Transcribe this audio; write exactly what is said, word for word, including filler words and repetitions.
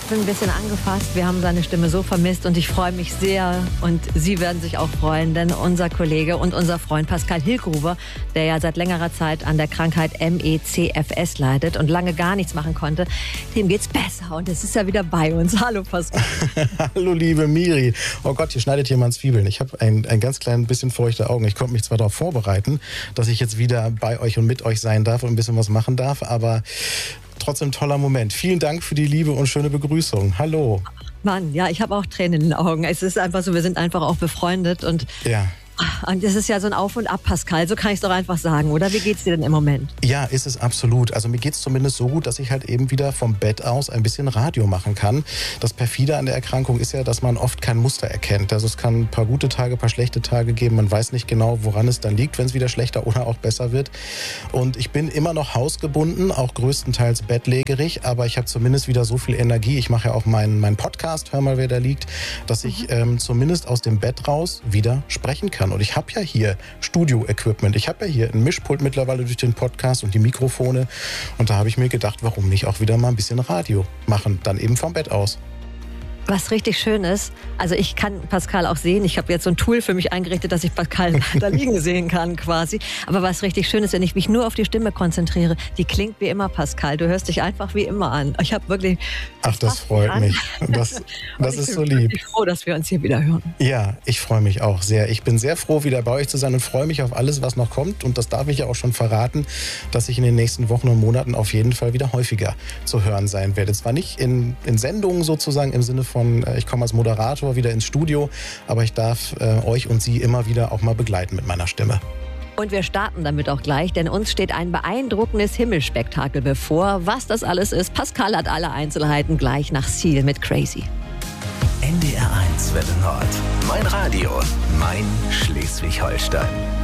bin ein bisschen angefasst. Wir haben seine Stimme so vermisst und ich freue mich sehr und Sie werden sich auch freuen, denn unser Kollege und unser Freund Pascal Hilgruber, der ja seit längerer Zeit an der Krankheit M E C F S leidet und lange gar nichts machen konnte, dem geht's besser und es ist ja wieder bei uns. Hallo Pascal. Hallo liebe Miri. Oh Gott, hier schneidet jemand Zwiebeln. Ich habe ein, ein ganz klein bisschen feuchte Augen. Ich konnte mich zwar darauf vorbereiten, dass ich jetzt wieder bei euch und mit euch sein darf und ein bisschen was machen darf, aber trotzdem toller Moment. Vielen Dank für die liebe und schöne Begrüßung. Hallo. Mann, ja, ich habe auch Tränen in den Augen. Es ist einfach so, wir sind einfach auch befreundet und ja. Und das ist ja so ein Auf und Ab, Pascal, so kann ich es doch einfach sagen, oder? Wie geht's dir denn im Moment? Ja, ist es absolut. Also mir geht's zumindest so gut, dass ich halt eben wieder vom Bett aus ein bisschen Radio machen kann. Das Perfide an der Erkrankung ist ja, dass man oft kein Muster erkennt. Also es kann ein paar gute Tage, ein paar schlechte Tage geben. Man weiß nicht genau, woran es dann liegt, wenn es wieder schlechter oder auch besser wird. Und ich bin immer noch hausgebunden, auch größtenteils bettlägerig, aber ich habe zumindest wieder so viel Energie. Ich mache ja auch meinen, meinen Podcast, hör mal, wer da liegt, dass ich mhm. ähm, zumindest aus dem Bett raus wieder sprechen kann. Und ich habe ja hier Studio-Equipment. Ich habe ja hier ein Mischpult mittlerweile durch den Podcast und die Mikrofone. Und da habe ich mir gedacht, warum nicht auch wieder mal ein bisschen Radio machen, dann eben vom Bett aus. Was richtig schön ist, also ich kann Pascal auch sehen, ich habe jetzt so ein Tool für mich eingerichtet, dass ich Pascal da liegen sehen kann quasi. Aber was richtig schön ist, wenn ich mich nur auf die Stimme konzentriere, die klingt wie immer, Pascal. Du hörst dich einfach wie immer an. Ich habe wirklich... Ach, das freut mich. Das, das ist so lieb. Ich bin froh, dass wir uns hier wieder hören. Ja, ich freue mich auch sehr. Ich bin sehr froh, wieder bei euch zu sein und freue mich auf alles, was noch kommt. Und das darf ich ja auch schon verraten, dass ich in den nächsten Wochen und Monaten auf jeden Fall wieder häufiger zu hören sein werde. Zwar nicht in, in Sendungen sozusagen im Sinne von ich komme als Moderator wieder ins Studio, aber ich darf äh, euch und Sie immer wieder auch mal begleiten mit meiner Stimme. Und wir starten damit auch gleich, denn uns steht ein beeindruckendes Himmelsspektakel bevor. Was das alles ist, Pascal hat alle Einzelheiten gleich nach Seal mit Crazy. N D R eins Welle Nord. Mein Radio, mein Schleswig-Holstein.